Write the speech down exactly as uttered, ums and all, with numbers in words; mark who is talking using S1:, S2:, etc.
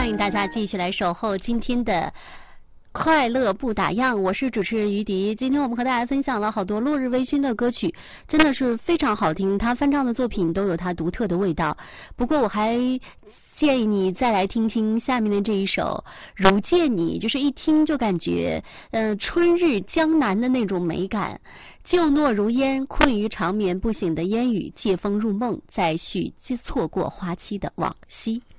S1: 欢迎大家继续来守候今天的快乐不打烊，我是主持人于迪。今天我们和大家分享了好多落日微醺的歌曲，真的是非常好听，他翻唱的作品都有他独特的味道。不过我还建议你再来听听下面的这一首《如见你》，就是一听就感觉呃春日江南的那种美感。旧诺如烟，困于长眠不醒的烟雨，借风入梦，再续错过花期的往昔。